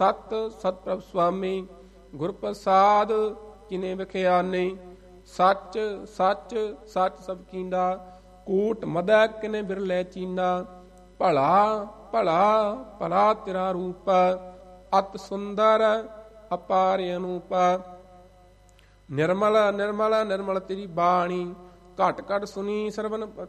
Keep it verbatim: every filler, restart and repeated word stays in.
ਸਤ ਸਤਿ ਸੁਆਮੀ ਗੁਰ ਪ੍ਰਸਾਦ ਕਿਨੇ ਵਿਖਿਆਨੇ। ਸੱਚ ਸੱਚ ਸੱਚ ਸਭ ਕੀਂਦਾ ਕੂਟ ਮਦੈ ਕਿਨੇ ਬਿਰਲੇ ਚੀਨਾ। ਭਲਾ ਭਲਾ ਭਲਾ ਤੇਰਾ ਰੂਪ ਅਤ ਸੁੰਦਰ ਅਪਾਰ ਅਨੂਪ। ਨਿਰਮਲ ਨਿਰਮਲ ਨਿਰਮਲ ਤੇਰੀ ਬਾਣੀ ਘਟ ਘਟ ਸੁਣੀ ਸਰਵਨ